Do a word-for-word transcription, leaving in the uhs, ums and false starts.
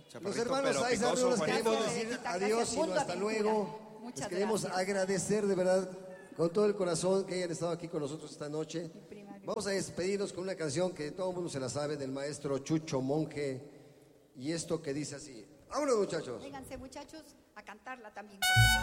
Los hermanos Aizar no nos queremos decir adiós, sino hasta luego. Les queremos agradecer de verdad con todo el corazón que hayan estado aquí con nosotros esta noche. Vamos a despedirnos con una canción que todo el mundo se la sabe, del maestro Chucho Monje, y esto que dice así. ¡Vámonos, muchachos! Vénganse, muchachos, a cantarla también.